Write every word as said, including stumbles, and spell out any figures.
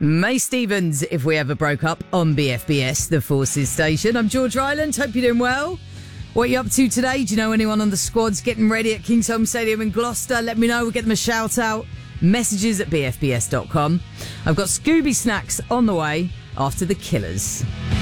May Stevens, If We Ever Broke Up, on B F B S, the Forces station. I'm George Ryland. Hope you're doing well. What are you up to today? Do you know anyone on the squads getting ready at Kingsholm Stadium in Gloucester? Let me know. We'll get them a shout out. Messages at b f b s dot com. I've got Scooby Snacks on the way after The Killers.